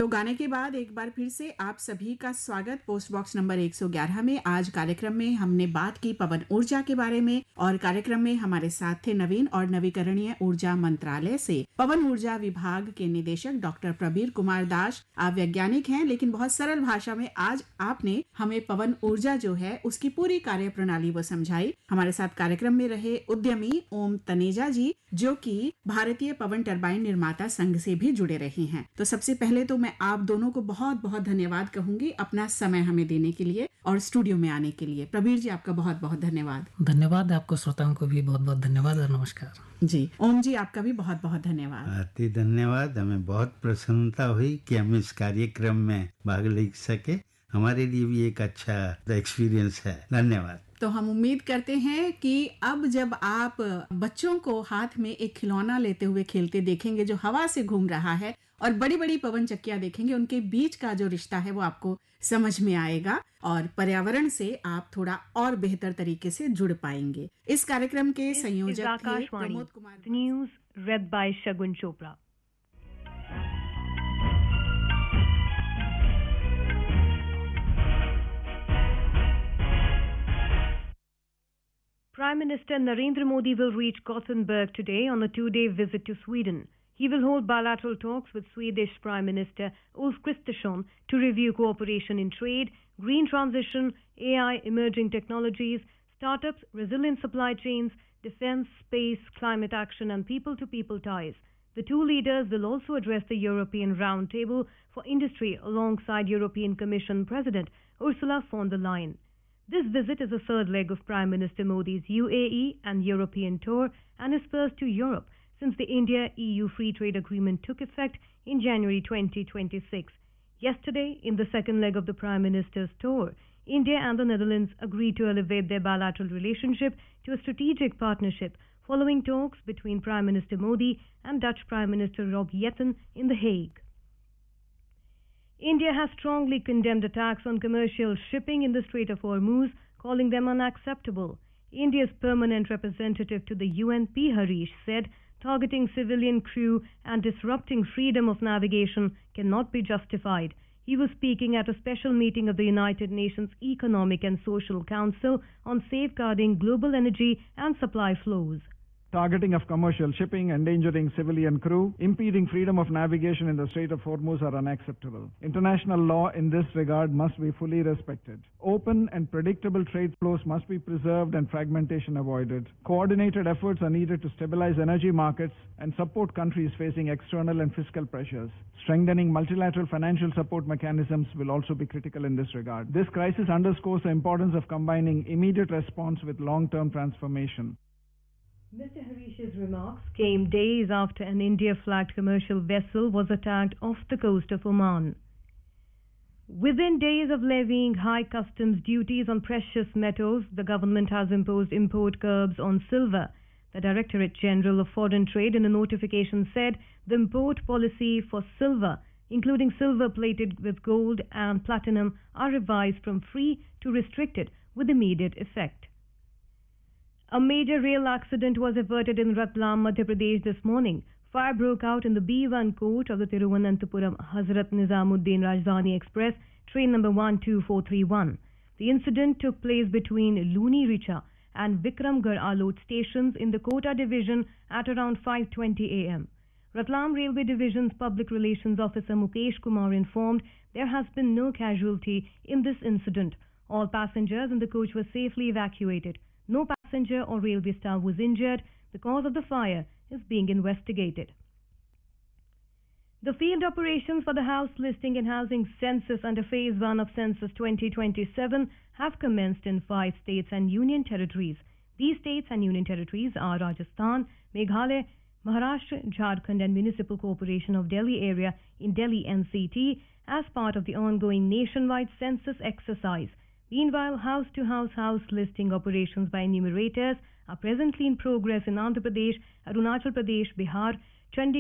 तो गाने के बाद एक बार फिर से आप सभी का स्वागत पोस्ट बॉक्स नंबर 111 में। आज कार्यक्रम में हमने बात की पवन ऊर्जा के बारे में और कार्यक्रम में हमारे साथ थे नवीन और नवीकरणीय ऊर्जा मंत्रालय से पवन ऊर्जा विभाग के निदेशक डॉक्टर प्रबीर कुमार दास। आप वैज्ञानिक हैं लेकिन बहुत सरल भाषा में आज आपने हमें पवन ऊर्जा जो है उसकी पूरी कार्य प्रणाली वो समझाई। हमारे साथ कार्यक्रम में रहे उद्यमी ओम तनेजा जी जो कि भारतीय पवन टरबाइन निर्माता संघ से भी जुड़े रहे हैं। तो सबसे पहले तो मैं आप दोनों को बहुत बहुत धन्यवाद कहूंगी अपना समय हमें देने के लिए और स्टूडियो में आने के लिए। प्रबीर जी आपका बहुत बहुत धन्यवाद। धन्यवाद आपको, श्रोताओं को भी बहुत बहुत धन्यवाद और नमस्कार जी। ओम जी आपका भी बहुत बहुत धन्यवाद। अति धन्यवाद। हमें बहुत प्रसन्नता हुई कि हम इस कार्यक्रम में भाग ले सके। हमारे लिए भी एक अच्छा एक्सपीरियंस है। धन्यवाद। तो हम उम्मीद करते हैं कि अब जब आप बच्चों को हाथ में एक खिलौना लेते हुए खेलते देखेंगे जो हवा से घूम रहा है और बड़ी बड़ी पवन चक्कियां देखेंगे, उनके बीच का जो रिश्ता है वो आपको समझ में आएगा और पर्यावरण से आप थोड़ा और बेहतर तरीके से जुड़ पाएंगे। इस कार्यक्रम के संयोजक थे Pramod Kumar. News read by Shagun Chopra. Prime Minister Narendra Modi will reach Gothenburg today on a two-day visit to Sweden. He will hold bilateral talks with Swedish Prime Minister Ulf Kristersson to review cooperation in trade, green transition, AI, emerging technologies, startups, resilient supply chains, defense, space, climate action and people-to-people ties. The two leaders will also address the European Roundtable for Industry alongside European Commission President Ursula von der Leyen. This visit is the third leg of Prime Minister Modi's UAE and European tour and is first to Europe since the India-EU Free Trade Agreement took effect in January 2026. Yesterday, in the second leg of the Prime Minister's tour, India and the Netherlands agreed to elevate their bilateral relationship to a strategic partnership following talks between Prime Minister Modi and Dutch Prime Minister Rob Jetten in The Hague. India has strongly condemned attacks on commercial shipping in the Strait of Hormuz, calling them unacceptable. India's permanent representative to the UN, P. Harish, said targeting civilian crew and disrupting freedom of navigation cannot be justified. He was speaking at a special meeting of the United Nations Economic and Social Council on safeguarding global energy and supply flows. Targeting of commercial shipping, endangering civilian crew, impeding freedom of navigation in the Strait of Hormuz are unacceptable. International law in this regard must be fully respected. Open and predictable trade flows must be preserved and fragmentation avoided. Coordinated efforts are needed to stabilize energy markets and support countries facing external and fiscal pressures. Strengthening multilateral financial support mechanisms will also be critical in this regard. This crisis underscores the importance of combining immediate response with long-term transformation. Mr. Harish's remarks came days after an India-flagged commercial vessel was attacked off the coast of Oman. Within days of levying high customs duties on precious metals, the government has imposed import curbs on silver. The Directorate General of Foreign Trade in a notification said the import policy for silver, including silver plated with gold and platinum, are revised from free to restricted with immediate effect. A major rail accident was averted in Ratlam, Madhya Pradesh this morning. Fire broke out in the B1 coach of the Thiruvananthapuram Hazrat Nizamuddin Rajdhani Express, train number 12431. The incident took place between Luni Richa and Vikramgarh Alot stations in the Kota division at around 5:20 a.m. Ratlam Railway Division's Public Relations Officer Mukesh Kumar informed there has been no casualty in this incident. All passengers in the coach were safely evacuated. No passenger or railway staff was injured. The cause of the fire is being investigated. The field operations for the house listing and housing census under Phase 1 of Census 2027 have commenced in 5 states and union territories. These states and union territories are Rajasthan, Meghalaya, Maharashtra, Jharkhand and Municipal Corporation of Delhi area in Delhi NCT as part of the ongoing nationwide census exercise. Meanwhile, house-to-house listing operations by enumerators are presently in progress in Andhra Pradesh, Arunachal Pradesh, Bihar, Chandigarh,